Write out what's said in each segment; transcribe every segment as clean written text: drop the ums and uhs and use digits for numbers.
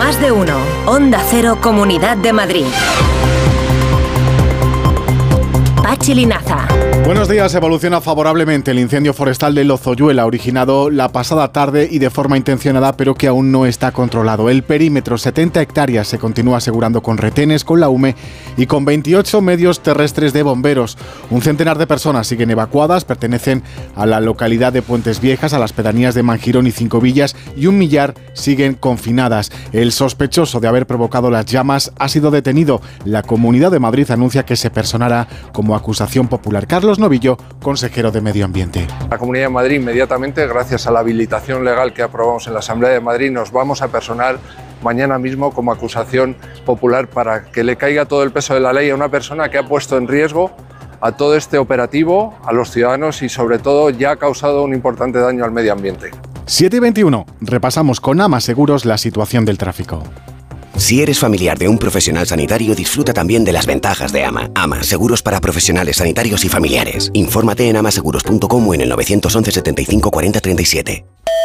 Más de uno. Onda Cero, Comunidad de Madrid. Pachi Linaza. Buenos días. Evoluciona favorablemente el incendio forestal de Lozoyuela, originado la pasada tarde y de forma intencionada, pero que aún no está controlado. El perímetro, 70 hectáreas, se continúa asegurando con retenes, con la UME y con 28 medios terrestres de bomberos. Un centenar de personas siguen evacuadas, pertenecen a la localidad de Puentes Viejas, a las pedanías de Manjirón y Cinco Villas, y 1 millar siguen confinadas. El sospechoso de haber provocado las llamas ha sido detenido. La Comunidad de Madrid anuncia que se personará como acusación popular. Carlos Novillo, consejero de Medio Ambiente. La Comunidad de Madrid inmediatamente, gracias a la habilitación legal que aprobamos en la Asamblea de Madrid, nos vamos a personar mañana mismo como acusación popular para que le caiga todo el peso de la ley a una persona que ha puesto en riesgo a todo este operativo, a los ciudadanos y sobre todo ya ha causado un importante daño al medio ambiente. 7:21. Repasamos con AMA Seguros la situación del tráfico. Si eres familiar de un profesional sanitario, disfruta también de las ventajas de AMA. AMA, seguros para profesionales sanitarios y familiares. Infórmate en amaseguros.com o en el 911 75 40 37.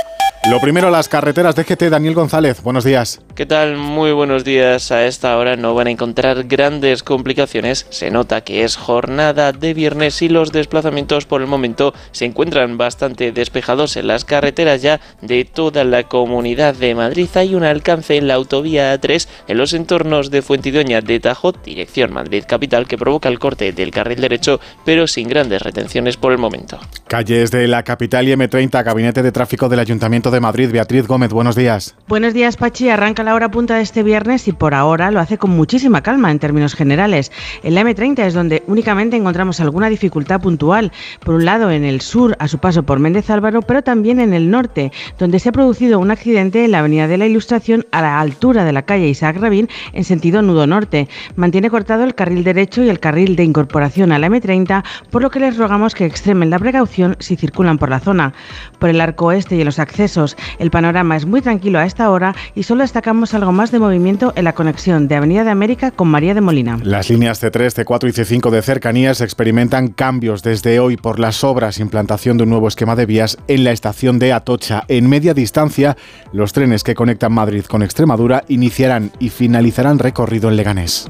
Lo primero, las carreteras de GT. Daniel González, buenos días. ¿Qué tal? Muy buenos días. A esta hora no van a encontrar grandes complicaciones. Se nota que es jornada de viernes y los desplazamientos por el momento se encuentran bastante despejados en las carreteras ya de toda la Comunidad de Madrid. Hay un alcance en la autovía A3 en los entornos de Fuentidueña de Tajo, dirección Madrid Capital, que provoca el corte del carril derecho, pero sin grandes retenciones por el momento. Calles de la capital y M30, Gabinete de Tráfico del Ayuntamiento de Madrid. Beatriz Gómez, buenos días. Buenos días, Pachi. Arranca la hora punta de este viernes y por ahora lo hace con muchísima calma en términos generales. En la M30 es donde únicamente encontramos alguna dificultad puntual. Por un lado, en el sur, a su paso por Méndez Álvaro, pero también en el norte, donde se ha producido un accidente en la Avenida de la Ilustración a la altura de la calle Isaac Rabin en sentido nudo norte. Mantiene cortado el carril derecho y el carril de incorporación a la M30, por lo que les rogamos que extremen la precaución si circulan por la zona. Por el arco oeste y en los accesos, el panorama es muy tranquilo a esta hora y solo destacamos algo más de movimiento en la conexión de Avenida de América con María de Molina. Las líneas C3, C4 y C5 de cercanías experimentan cambios desde hoy por las obras, implantación de un nuevo esquema de vías en la estación de Atocha. En media distancia, los trenes que conectan Madrid con Extremadura iniciarán y finalizarán recorrido en Leganés.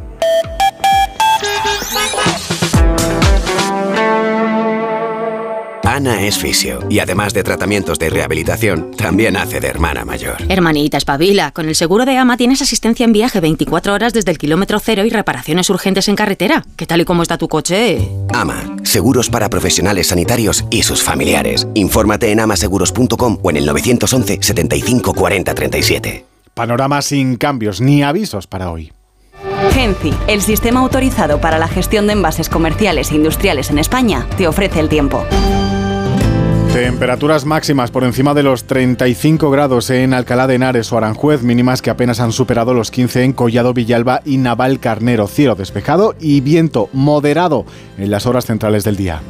Ana es fisio y además de tratamientos de rehabilitación, también hace de hermana mayor. Hermanita, espabila. Con el seguro de AMA tienes asistencia en viaje 24 horas desde el kilómetro cero y reparaciones urgentes en carretera. ¿Qué tal y cómo está tu coche? AMA, seguros para profesionales sanitarios y sus familiares. Infórmate en amaseguros.com o en el 911 75 40 37. Panorama sin cambios ni avisos para hoy. Genci, el sistema autorizado para la gestión de envases comerciales e industriales en España, te ofrece el tiempo. Temperaturas máximas por encima de los 35 grados en Alcalá de Henares o Aranjuez, mínimas que apenas han superado los 15 en Collado Villalba y Navalcarnero. Cielo despejado y viento moderado en las horas centrales del día.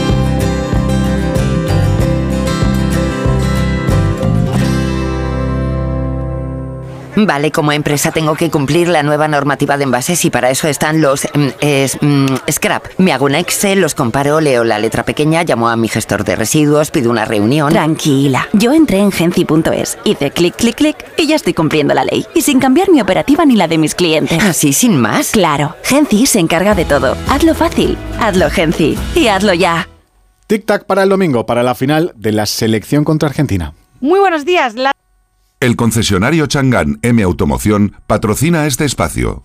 Vale, como empresa tengo que cumplir la nueva normativa de envases y para eso están los scrap. Me hago un Excel, los comparo, leo la letra pequeña, llamo a mi gestor de residuos, pido una reunión. Tranquila, yo entré en Genci.es, hice clic, clic, clic y ya estoy cumpliendo la ley. Y sin cambiar mi operativa ni la de mis clientes. ¿Así sin más? Claro, Genci se encarga de todo. Hazlo fácil, hazlo Genci y hazlo ya. Tic-tac para el domingo, para la final de la selección contra Argentina. Muy buenos días. El concesionario Chang'an M Automoción patrocina este espacio.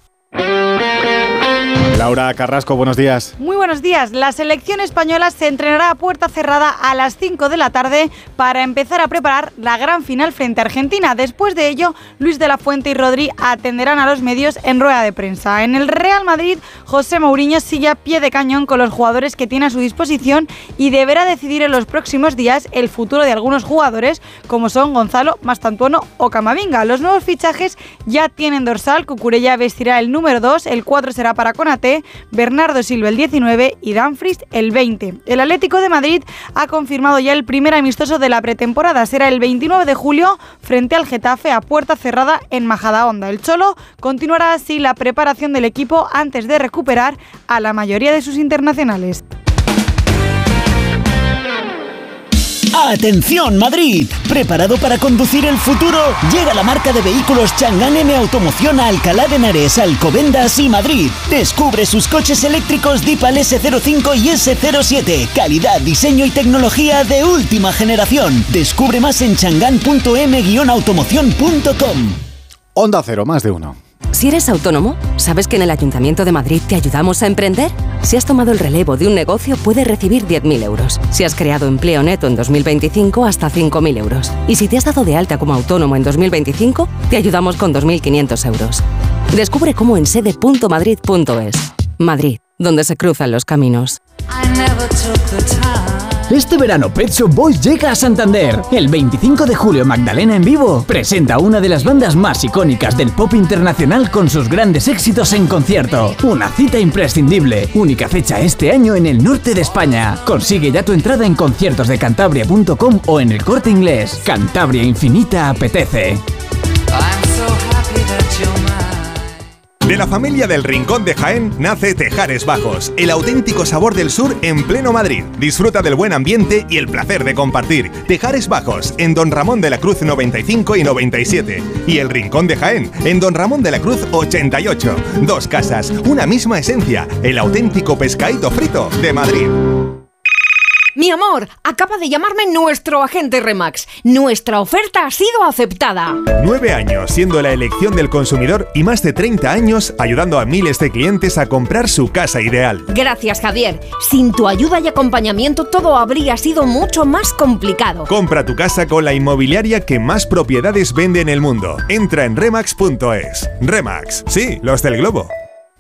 Laura Carrasco, buenos días. Muy buenos días. La selección española se entrenará a puerta cerrada a las 5 de la tarde para empezar a preparar la gran final frente a Argentina. Después de ello, Luis de la Fuente y Rodri atenderán a los medios en rueda de prensa. En el Real Madrid, José Mourinho sigue a pie de cañón con los jugadores que tiene a su disposición y deberá decidir en los próximos días el futuro de algunos jugadores, como son Gonzalo, Mastantuono o Camavinga. Los nuevos fichajes ya tienen dorsal. Cucurella vestirá el número 2, el 4 será para Konaté, Bernardo Silva el 19 y Dumfries el 20. El Atlético de Madrid ha confirmado ya el primer amistoso de la pretemporada. Será el 29 de julio frente al Getafe a puerta cerrada en Majadahonda. El Cholo continuará así la preparación del equipo antes de recuperar a la mayoría de sus internacionales. ¡Atención Madrid! ¿Preparado para conducir el futuro? Llega la marca de vehículos Chang'an M Automoción a Alcalá de Henares, Alcobendas y Madrid. Descubre sus coches eléctricos Deepal S05 y S07. Calidad, diseño y tecnología de última generación. Descubre más en chang'an.m-automoción.com. Onda Cero, más de uno. Si eres autónomo, ¿sabes que en el Ayuntamiento de Madrid te ayudamos a emprender? Si has tomado el relevo de un negocio, puedes recibir 10.000 euros. Si has creado empleo neto en 2025, hasta 5.000 euros. Y si te has dado de alta como autónomo en 2025, te ayudamos con 2.500 euros. Descubre cómo en sede.madrid.es. Madrid, donde se cruzan los caminos. Este verano Pet Shop Boys llega a Santander. El 25 de julio Magdalena en vivo presenta a una de las bandas más icónicas del pop internacional con sus grandes éxitos en concierto. Una cita imprescindible. Única fecha este año en el norte de España. Consigue ya tu entrada en conciertosdecantabria.com o en El Corte Inglés. Cantabria Infinita apetece. De la familia del Rincón de Jaén nace Tejares Bajos, el auténtico sabor del sur en pleno Madrid. Disfruta del buen ambiente y el placer de compartir. Tejares Bajos, en Don Ramón de la Cruz 95 y 97. Y el Rincón de Jaén, en Don Ramón de la Cruz 88. Dos casas, una misma esencia, el auténtico pescadito frito de Madrid. Mi amor, acaba de llamarme nuestro agente Remax. Nuestra oferta ha sido aceptada. 9 años siendo la elección del consumidor y más de 30 años ayudando a miles de clientes a comprar su casa ideal. Gracias, Javier. Sin tu ayuda y acompañamiento todo habría sido mucho más complicado. Compra tu casa con la inmobiliaria que más propiedades vende en el mundo. Entra en remax.es. Remax, sí, los del globo.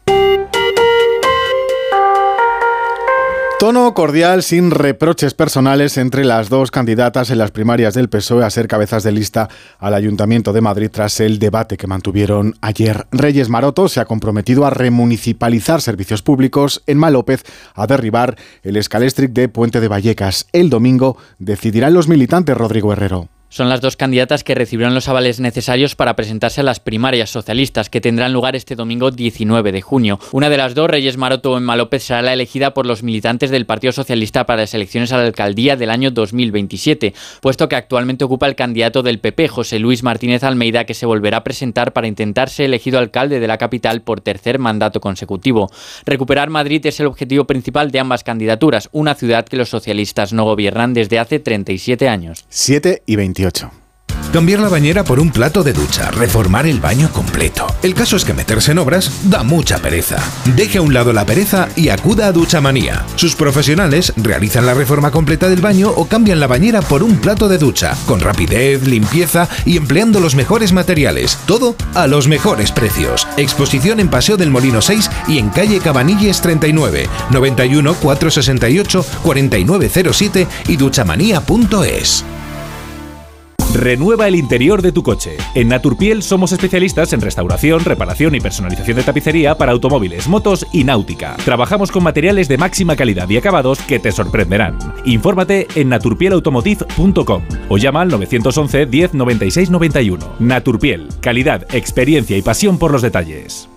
Tono cordial, sin reproches personales entre las dos candidatas en las primarias del PSOE a ser cabezas de lista al Ayuntamiento de Madrid tras el debate que mantuvieron ayer. Reyes Maroto se ha comprometido a remunicipalizar servicios públicos, Emma López a derribar el escalestric de Puente de Vallecas. El domingo decidirán los militantes, Rodrigo Herrero. Son las dos candidatas que recibirán los avales necesarios para presentarse a las primarias socialistas, que tendrán lugar este domingo 19 de junio. Una de las dos, Reyes Maroto o Emma López, será la elegida por los militantes del Partido Socialista para las elecciones a la alcaldía del año 2027, puesto que actualmente ocupa el candidato del PP, José Luis Martínez Almeida, que se volverá a presentar para intentar ser elegido alcalde de la capital por tercer mandato consecutivo. Recuperar Madrid es el objetivo principal de ambas candidaturas, una ciudad que los socialistas no gobiernan desde hace 37 años. 7:28. Cambiar la bañera por un plato de ducha, reformar el baño completo. El caso es que meterse en obras da mucha pereza. Deje a un lado la pereza y acuda a Duchamanía. Sus profesionales realizan la reforma completa del baño o cambian la bañera por un plato de ducha, con rapidez, limpieza y empleando los mejores materiales. Todo a los mejores precios. Exposición en Paseo del Molino 6 y en calle Cabanilles 39, 91 468 4907 y duchamanía.es. Renueva el interior de tu coche. En Naturpiel somos especialistas en restauración, reparación y personalización de tapicería para automóviles, motos y náutica. Trabajamos con materiales de máxima calidad y acabados que te sorprenderán. Infórmate en naturpielautomotive.com o llama al 911 10 96 91. Naturpiel, calidad, experiencia y pasión por los detalles.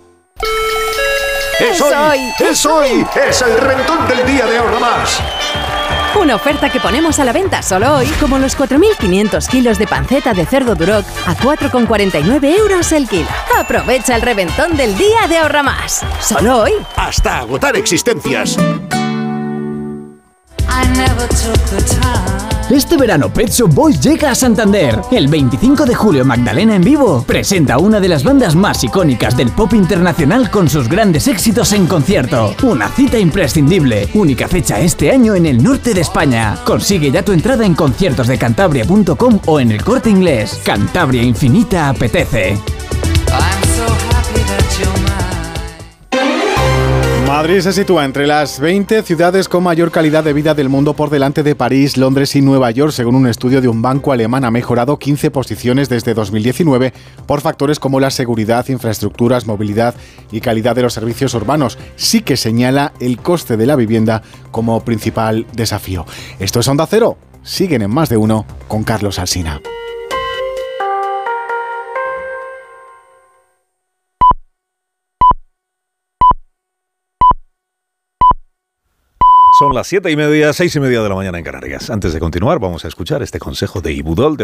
¡Es hoy! ¡Es hoy! ¡Es el reventón del día de Ahorra Más! Una oferta que ponemos a la venta solo hoy, como los 4.500 kilos de panceta de cerdo Duroc a 4,49 euros el kilo. Aprovecha el reventón del día de Ahorra Más. Solo hoy. Hasta agotar existencias. Este verano Pet Shop Boys llega a Santander. El 25 de julio Magdalena en vivo presenta a una de las bandas más icónicas del pop internacional con sus grandes éxitos en concierto. Una cita imprescindible. Única fecha este año en el norte de España. Consigue ya tu entrada en conciertosdecantabria.com o en El Corte Inglés. Cantabria Infinita apetece. Madrid se sitúa entre las 20 ciudades con mayor calidad de vida del mundo, por delante de París, Londres y Nueva York. Según un estudio de un banco alemán, ha mejorado 15 posiciones desde 2019 por factores como la seguridad, infraestructuras, movilidad y calidad de los servicios urbanos. Sí que señala el coste de la vivienda como principal desafío. Esto es Onda Cero. Siguen en Más de Uno con Carlos Alsina. Son las 7:30, 6:30 de la mañana en Canarias. Antes de continuar, vamos a escuchar este consejo de Ibudol.